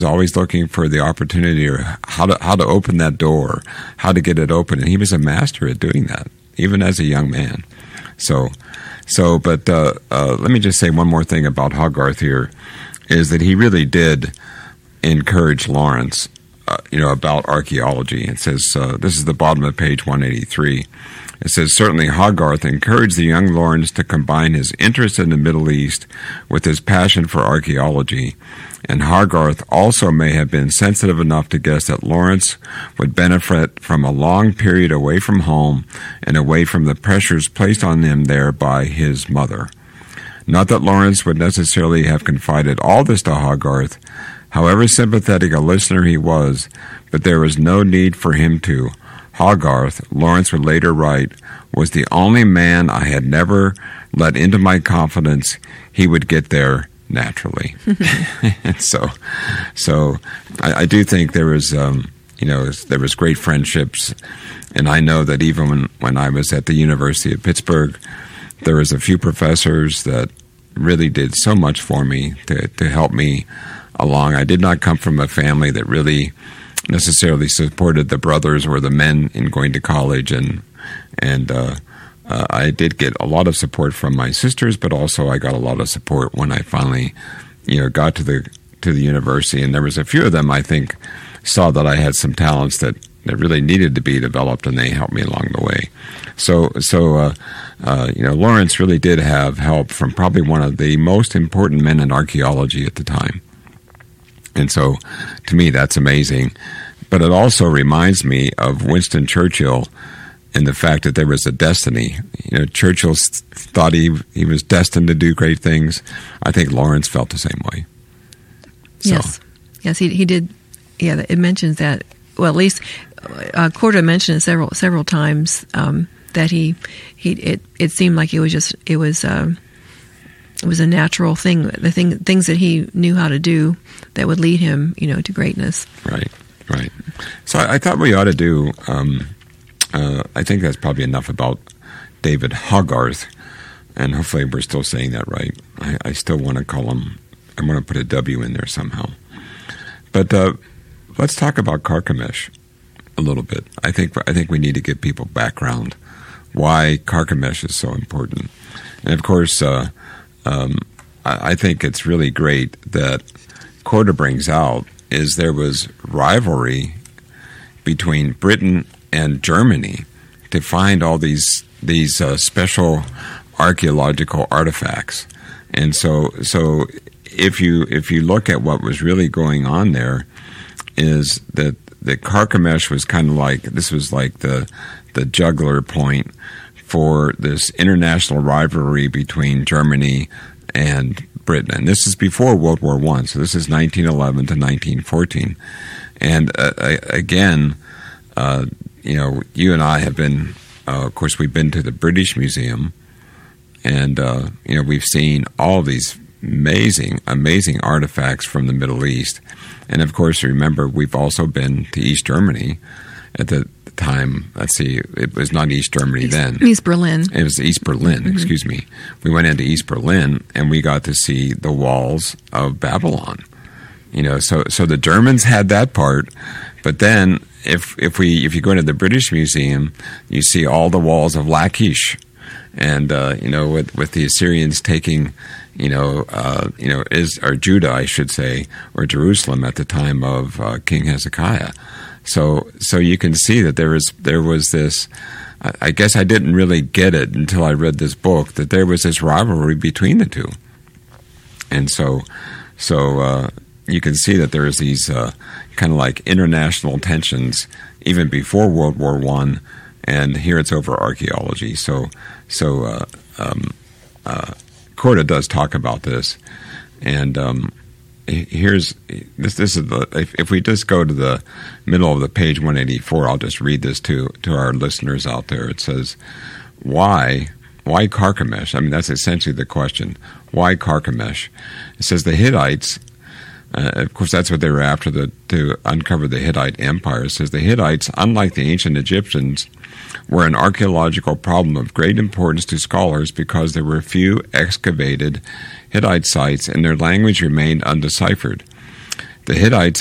always looking for the opportunity or how to open that door, how to get it open, and he was a master at doing that, even as a young man. But let me just say one more thing about Hogarth here, is that he really did encourage Lawrence, about archaeology. It says, this is the bottom of page 183. It says, certainly Hogarth encouraged the young Lawrence to combine his interest in the Middle East with his passion for archaeology, and Hogarth also may have been sensitive enough to guess that Lawrence would benefit from a long period away from home and away from the pressures placed on him there by his mother. Not that Lawrence would necessarily have confided all this to Hogarth, however sympathetic a listener he was, but there was no need for him to. Hogarth, Lawrence would later write, was the only man I had never let into my confidence. He would get there naturally. So I do think there was, there was great friendships, and I know that even when I was at the University of Pittsburgh, there was a few professors that really did so much for me to help me along. I did not come from a family that really necessarily supported the brothers or the men in going to college, and I did get a lot of support from my sisters, but also I got a lot of support when I finally, got to the university. And there was a few of them I think saw that I had some talents that really needed to be developed, and they helped me along the way. So Lawrence really did have help from probably one of the most important men in archaeology at the time. And so, to me, that's amazing. But it also reminds me of Winston Churchill and the fact that there was a destiny. Churchill thought he was destined to do great things. I think Lawrence felt the same way. So. Yes, he did. Yeah, it mentions that. Well, at least Korda mentioned it several times that it seemed like it was a natural thing. Things that he knew how to do that would lead him, to greatness. Right. So I thought we ought to do. I think that's probably enough about David Hogarth, and hopefully we're still saying that right. I still want to call him. I want to put a W in there somehow. But let's talk about Carchemish a little bit. I think we need to give people background why Carchemish is so important, and of course. I think it's really great that Korda brings out is there was rivalry between Britain and Germany to find all these special archaeological artifacts, and so if you look at what was really going on there, is that the Carchemish was kind of like the jugular point for this international rivalry between Germany and Britain. And this is before World War I, so this is 1911 to 1914. And again, you and I have been, of course, we've been to the British Museum, and, we've seen all these amazing artifacts from the Middle East. And, of course, remember, we've also been to East Germany at the time. Let's see, it was not East Germany then. East Berlin. It was East Berlin, excuse me. We went into East Berlin, and we got to see the walls of Babylon. So the Germans had that part, but then if you go into the British Museum, you see all the walls of Lachish, and with the Assyrians taking or Judah, I should say, or Jerusalem at the time of King Hezekiah. So you can see that there was this. I guess I didn't really get it until I read this book, that there was this rivalry between the two, and so you can see that there is these kind of like international tensions even before World War I, and here it's over archaeology. So Korda does talk about this, and here's this is if we just go to the middle of the page 184, I'll just read this to our listeners out there. It says, why Carchemish? I mean, that's essentially the question. Why Carchemish? It says the Hittites, of course that's what they were after, to uncover the Hittite Empire. It says the Hittites, unlike the ancient Egyptians, were an archaeological problem of great importance to scholars because there were few excavated Hittite sites and their language remained undeciphered. the Hittites